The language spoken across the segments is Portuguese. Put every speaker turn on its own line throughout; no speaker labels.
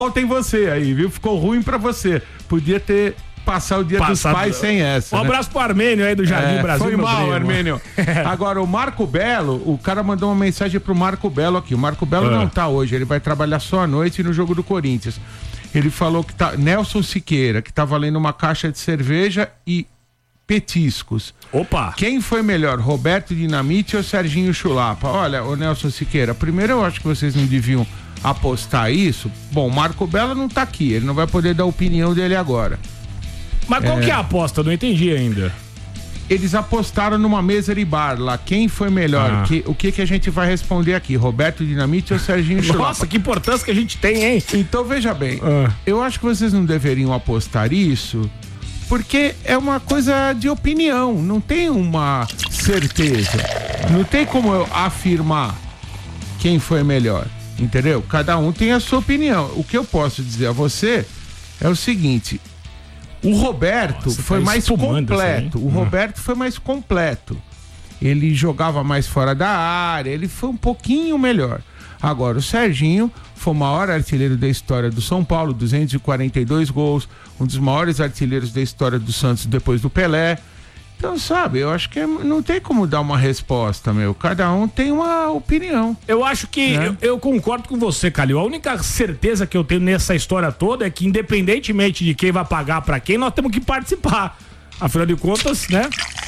Tem você aí, viu? Ficou ruim pra você. Podia ter passar o dia dos pais sem essa.
Um abraço pro Armênio aí do Jardim Brasil.
Foi mal, Armênio. Agora, o Marco Belo, o cara mandou uma mensagem pro Marco Belo aqui. O Marco Belo não tá hoje, ele vai trabalhar só à noite no jogo do Corinthians. Ele falou que tá. Nelson Siqueira, que tá valendo uma caixa de cerveja e petiscos.
Opa!
Quem foi melhor, Roberto Dinamite ou Serginho Chulapa? Olha, ô Nelson Siqueira, primeiro eu acho que vocês não deviam apostar isso. Bom, o Marco Belo não tá aqui, ele não vai poder dar a opinião dele agora.
Mas qual que é a aposta? Eu não entendi ainda.
Eles apostaram numa mesa de bar lá. Quem foi melhor? O que a gente vai responder aqui? Roberto Dinamite ou Serginho Chulapa?
Nossa, que importância que a gente tem, hein?
Então, veja bem. Eu acho que vocês não deveriam apostar isso, porque é uma coisa de opinião. Não tem uma certeza. Não tem como eu afirmar quem foi melhor. Entendeu? Cada um tem a sua opinião. O que eu posso dizer a você é o seguinte... O Roberto foi mais completo. O Roberto foi mais completo. Ele jogava mais fora da área, ele foi um pouquinho melhor. Agora, o Serginho foi o maior artilheiro da história do São Paulo, 242 gols, um dos maiores artilheiros da história do Santos depois do Pelé. Então, sabe, eu acho que não tem como dar uma resposta, meu. Cada um tem uma opinião.
Eu acho que eu concordo com você, Calil. A única certeza que eu tenho nessa história toda é que, independentemente de quem vai pagar pra quem, nós temos que participar. Afinal de contas, né?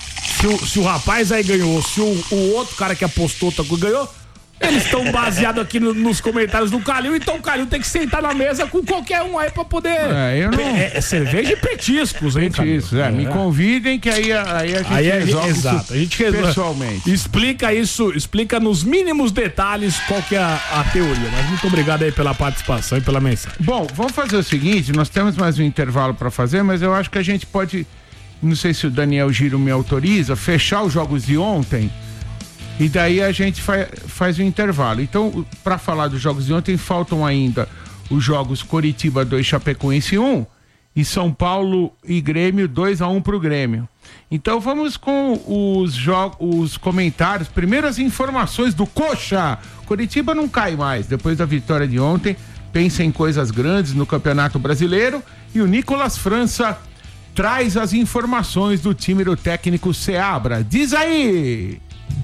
Se o rapaz aí ganhou, se o outro cara que apostou ganhou, eles estão baseados aqui nos comentários do Calil, então o Calil tem que sentar na mesa com qualquer um aí pra poder... É cerveja e petiscos, hein,
petiscos, me convidem que aí a gente resolve
exato, a gente resolve
pessoalmente.
Explica isso, explica nos mínimos detalhes qual que é a teoria, mas muito obrigado aí pela participação e pela mensagem.
Bom, vamos fazer o seguinte, nós temos mais um intervalo pra fazer, mas eu acho que a gente pode, não sei se o Daniel Giro me autoriza, fechar os jogos de ontem. E daí a gente faz o intervalo. Então, para falar dos jogos de ontem, faltam ainda os jogos Coritiba 2, Chapecoense 1 e São Paulo e Grêmio 2-1 pro Grêmio. Então vamos com os comentários. Primeiro as informações do Coxa. Coritiba não cai mais. Depois da vitória de ontem, pensa em coisas grandes no Campeonato Brasileiro. E o Nicolas França traz as informações do time do técnico Seabra. Diz aí!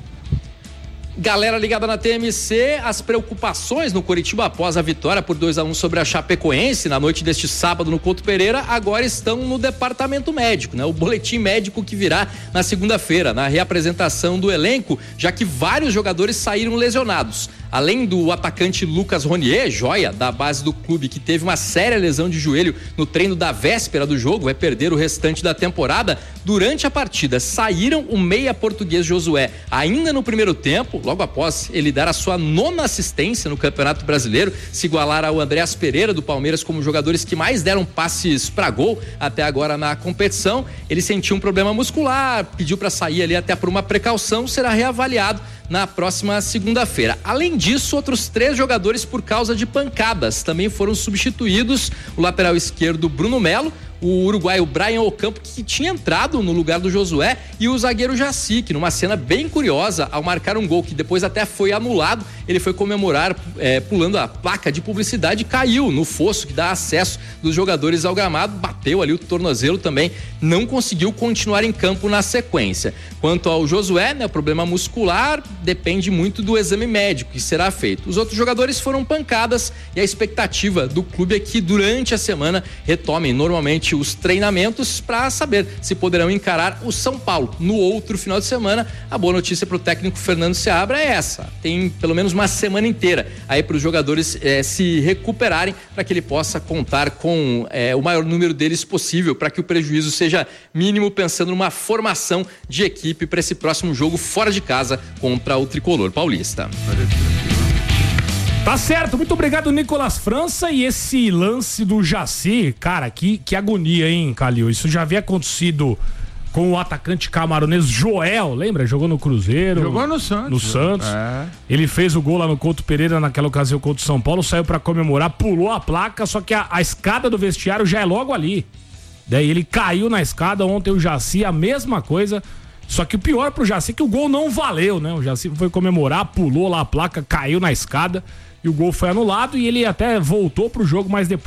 Galera ligada na TMC, as preocupações no Coritiba após a vitória por 2-1 sobre a Chapecoense na noite deste sábado no Couto Pereira agora estão no departamento médico, né? O boletim médico que virá na segunda-feira, na reapresentação do elenco, já que vários jogadores saíram lesionados. Além do atacante Lucas Ronier, joia da base do clube, que teve uma séria lesão de joelho no treino da véspera do jogo, vai perder o restante da temporada. Durante a partida, saíram o meia português Josué, ainda no primeiro tempo, logo após ele dar a sua 9ª assistência no Campeonato Brasileiro, se igualar ao Andréas Pereira do Palmeiras como jogadores que mais deram passes para gol até agora na competição. Ele sentiu um problema muscular, pediu para sair ali até por uma precaução, será reavaliado na próxima segunda-feira. Além disso, outros 3 jogadores por causa de pancadas também foram substituídos: o lateral esquerdo Bruno Melo, o uruguaio Brian Ocampo, que tinha entrado no lugar do Josué, e o zagueiro Jaci, que numa cena bem curiosa, ao marcar um gol que depois até foi anulado, ele foi comemorar pulando a placa de publicidade e caiu no fosso que dá acesso dos jogadores ao gramado, bateu ali o tornozelo também, não conseguiu continuar em campo na sequência. Quanto ao Josué, né, o problema muscular depende muito do exame médico que será feito. Os outros jogadores foram pancadas e a expectativa do clube é que durante a semana retomem normalmente os treinamentos para saber se poderão encarar o São Paulo no outro final de semana. A boa notícia para o técnico Fernando Seabra é essa: tem pelo menos uma semana inteira aí para os jogadores se recuperarem, para que ele possa contar com o maior número deles possível, para que o prejuízo seja mínimo, pensando numa formação de equipe para esse próximo jogo fora de casa contra o tricolor paulista.
Tá certo, muito obrigado, Nicolas França. E esse lance do Jaci, cara, que agonia, hein, Calil? Isso já havia acontecido com o atacante camaronês Joel, lembra? Jogou no Cruzeiro.
Jogou no Santos.
No Santos. Ele fez o gol lá no Couto Pereira naquela ocasião contra o São Paulo, saiu pra comemorar, pulou a placa, só que a escada do vestiário já é logo ali. Daí ele caiu na escada. Ontem o Jaci, a mesma coisa. Só que o pior pro Jaci é que o gol não valeu, né? O Jaci foi comemorar, pulou lá a placa, caiu na escada e o gol foi anulado, e ele até voltou pro jogo, mas depois